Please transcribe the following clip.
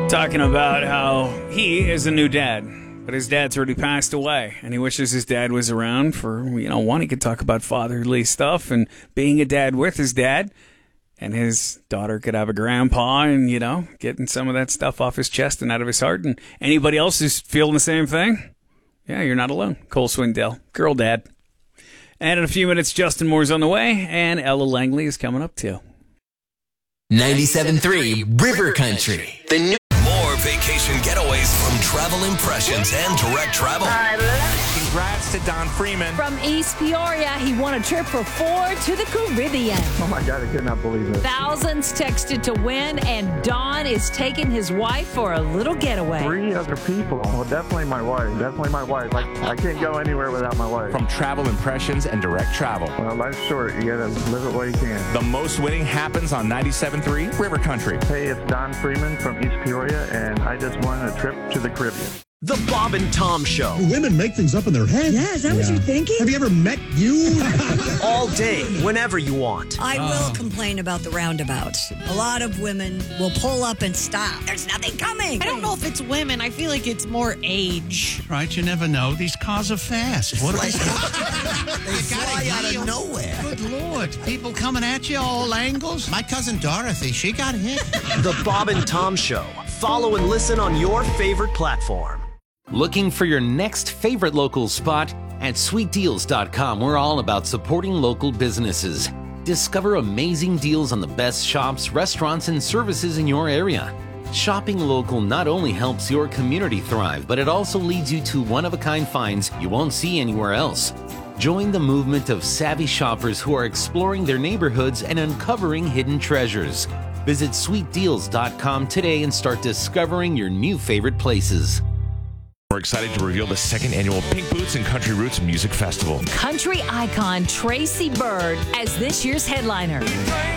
talking about how he is a new dad, but his dad's already passed away, and he wishes his dad was around for, one, he could talk about fatherly stuff and being a dad with his dad, and his daughter could have a grandpa and, getting some of that stuff off his chest and out of his heart. And anybody else who's feeling the same thing, yeah, you're not alone. Cole Swindell, girl dad. And in a few minutes, Justin Moore's on the way, and Ella Langley is coming up too. 97.3 River Country. The new more vacation getaways from Travel Impressions and Direct Travel. Congrats to Don Freeman. From East Peoria, he won a trip for 4 to the Caribbean. Oh my God, I could not believe it. Thousands texted to win, and Don is taking his wife for a little getaway. 3 other people. Well, definitely my wife. I can't go anywhere without my wife. From Travel Impressions and Direct Travel. Well, life's short. You gotta live it while you can. The most winning happens on 97.3 River Country. Hey, it's Don Freeman from East Peoria, and I just won a trip to the Caribbean. The Bob and Tom Show. Women make things up in their head. Yeah, is that what you're thinking? Have you ever met you? All day, whenever you want. I will complain about the roundabouts. A lot of women will pull up and stop. There's nothing coming. I don't know if it's women. I feel like it's more age. Right, you never know. These cars are fast. What They fly out of nowhere. Good Lord. People coming at you all angles. My cousin Dorothy, she got hit. The Bob and Tom Show. Follow and listen on your favorite platform. Looking for your next favorite local spot? At sweetdeals.com, we're all about supporting local businesses. Discover amazing deals on the best shops, restaurants, and services in your area. Shopping local not only helps your community thrive, but it also leads you to one-of-a-kind finds you won't see anywhere else. Join the movement of savvy shoppers who are exploring their neighborhoods and uncovering hidden treasures. Visit sweetdeals.com today and start discovering your new favorite places. We're excited to reveal the second annual Pink Boots and Country Roots Music Festival. Country icon Tracy Byrd as this year's headliner.